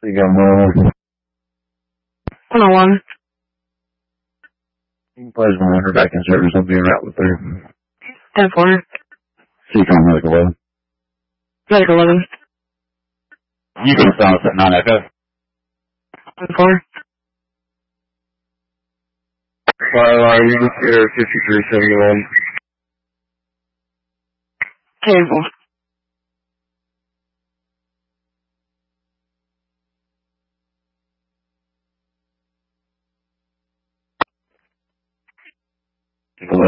You got more. 101. You can pledge one of her back in service. I'll be in route with her. 10-4. Seacom Medical 11. Medical 11. You can sound us at 9 Echo. 10-4. You can see her 5371. Table.